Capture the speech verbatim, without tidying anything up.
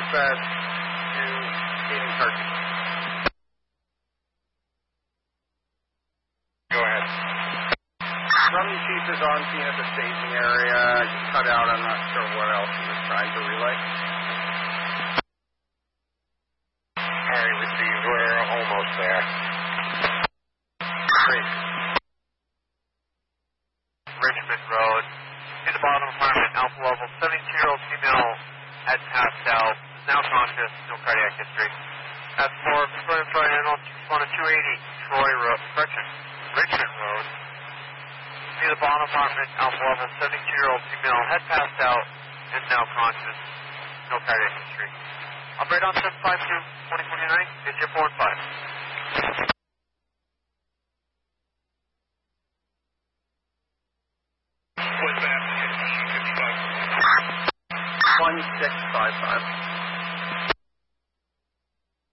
dispatch to Eden Turkey. Go ahead. Some chief is on scene at the staging area. He cut out. I'm not sure what else he was trying to relay. All right, received. We're almost there. Great. Richmond Road. To the bottom apartment, Alpha Level, seventy-two-year-old female had passed out, now conscious, no cardiac history. At four, Victoria Friday Animal, responded two eighty, Troy Road, Richmond, Richmond Road. To the bottom apartment, Alpha Level, seventy-two-year-old female had passed out and now conscious, no cardiac history. Operate on seven five two, twenty twenty-nine, it's your four and five. What's that? one six five five.